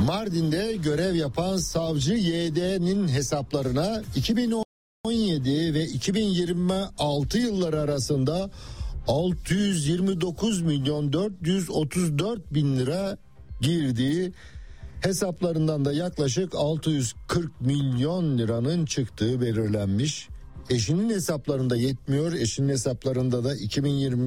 Mardin'de görev yapan savcı YD'nin hesaplarına 2017 ve 2026 yılları arasında 629 milyon 434 bin lira girdiği, hesaplarından da yaklaşık 640 milyon liranın çıktığı belirlenmiş. Eşinin hesaplarında yetmiyor. Eşinin hesaplarında da 2020